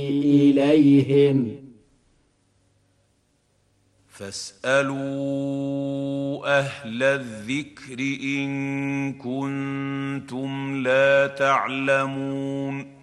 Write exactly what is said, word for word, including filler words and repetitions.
إليهم فاسألوا أهل الذكر إن كنتم لا تعلمون